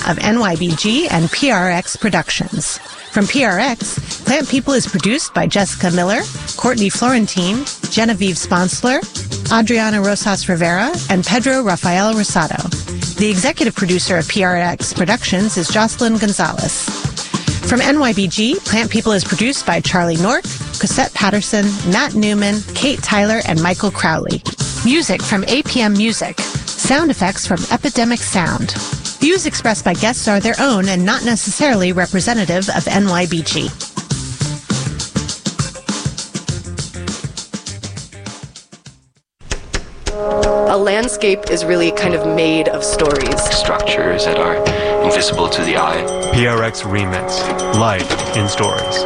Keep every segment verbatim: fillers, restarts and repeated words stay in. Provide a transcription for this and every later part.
of N Y B G and P R X Productions. From P R X, Plant People is produced by Jessica Miller, Courtney Florentine, Genevieve Sponsler, Adriana Rosas Rivera, and Pedro Rafael Rosado. The executive producer of P R X Productions is Jocelyn Gonzalez. From N Y B G, Plant People is produced by Charlie Nork, Cosette Patterson, Matt Newman, Kate Tyler, and Michael Crowley. Music from A P M Music. Sound effects from Epidemic Sound. Views expressed by guests are their own and not necessarily representative of N Y B G. A landscape is really kind of made of stories. Structures that are invisible to the eye. P R X Remix. Life in Stories.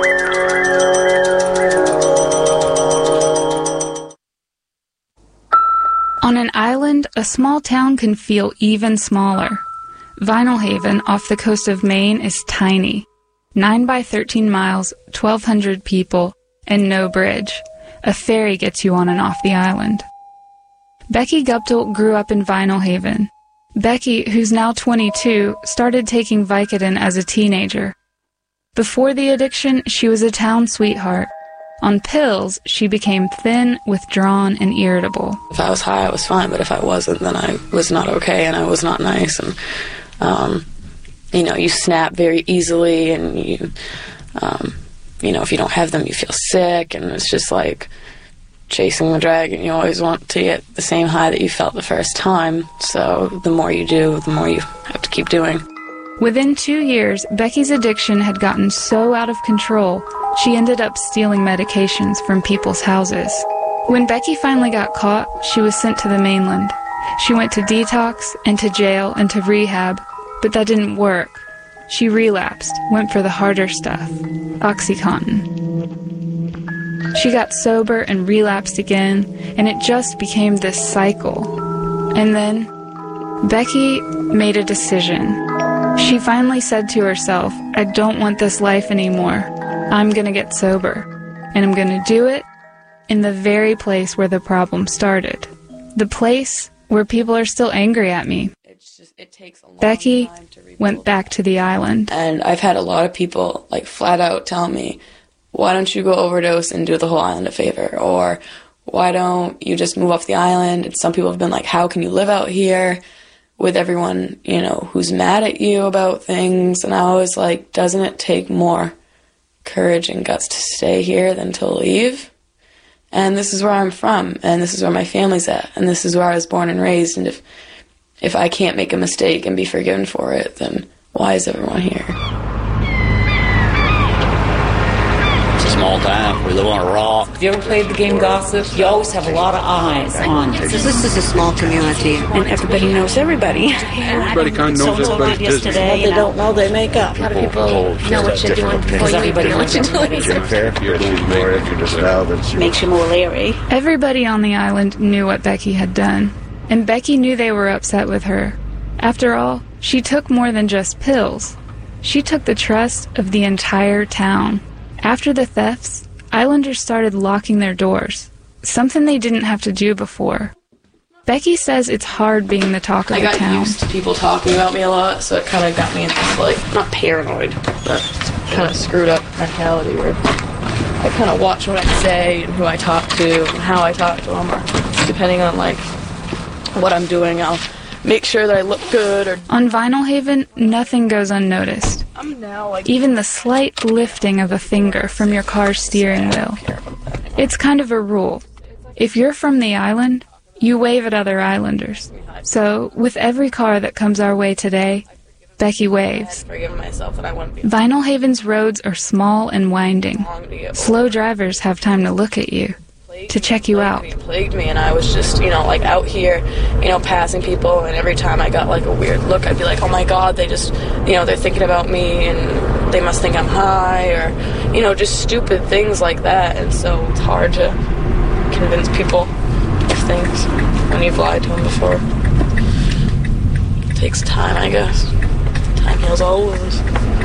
On an island, a small town can feel even smaller. Vinyl Haven, off the coast of Maine, is tiny. nine by thirteen miles, twelve hundred people, and no bridge. A ferry gets you on and off the island. Becky Guptill grew up in Vinyl Haven. Becky, who's now twenty-two, started taking Vicodin as a teenager. Before the addiction, she was a town sweetheart. On pills, she became thin, withdrawn, and irritable. If I was high, I was fine, but if I wasn't, then I was not okay, and I was not nice. And, um, you know, you snap very easily, and you, um, you know, if you don't have them, you feel sick, and it's just like chasing the dragon. You always want to get the same high that you felt the first time, so the more you do, the more you have to keep doing. Within two years, Becky's addiction had gotten so out of control, she ended up stealing medications from people's houses. When Becky finally got caught, she was sent to the mainland. She went to detox, and to jail, and to rehab, but that didn't work. She relapsed, went for the harder stuff, OxyContin. She got sober and relapsed again, and it just became this cycle. And then, Becky made a decision. She finally said to herself, I don't want this life anymore. I'm going to get sober. And I'm going to do it in the very place where the problem started. The place where people are still angry at me. It's just, it takes a long Becky time to rebuild. Went back to the island. And I've had a lot of people, like, flat out tell me, why don't you go overdose and do the whole island a favor? Or why don't you just move off the island? And some people have been like, how can you live out here with everyone, you know, who's mad at you about things? And I was like, doesn't it take more courage and guts to stay here than to leave? And this is where I'm from, and this is where my family's at, and this is where I was born and raised, and if if I can't make a mistake and be forgiven for it, then why is everyone here? Small town. We live on a rock. Have you ever played the game Gossip? You always have a lot of eyes on you. This is a small community, and everybody knows everybody. Everybody kind of knows everybody's business. What they don't know, they make up. How do people know what you're doing before you everybody know what you're doing? Makes you more leery. Everybody on the island knew what Becky had done, and Becky knew they were upset with her. After all, she took more than just pills. She took the trust of the entire town. After the thefts, islanders started locking their doors, something they didn't have to do before. Becky says it's hard being the talk of I the got town. used to people talking about me a lot, so it kind of got me into this, like, not paranoid, but kind of screwed up mentality where I kind of watch what I say and who I talk to and how I talk to them, or depending on, like, what I'm doing, I'll make sure that I look good. Or On Vinyl Haven, nothing goes unnoticed. I'm now, like, Even the slight lifting of a finger from your car's steering wheel. It's kind of a rule. If you're from the island, you wave at other islanders. So, with every car that comes our way today, Becky waves. forgive myself that I wouldn't be Vinyl Haven's roads are small and winding. long to get Slow drivers have time to look at you, to check you out. It plagued me, and I was just, you know, like, out here, you know, passing people, and every time I got, like, a weird look, I'd be like, oh my god, they just, you know, they're thinking about me, and they must think I'm high, or, you know, just stupid things like that. And so it's hard to convince people of things when you've lied to them before. It takes time, I guess. Time heals all wounds.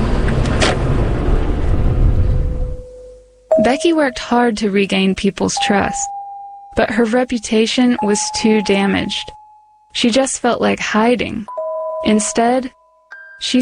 Becky worked hard to regain people's trust, but her reputation was too damaged. She just felt like hiding. Instead,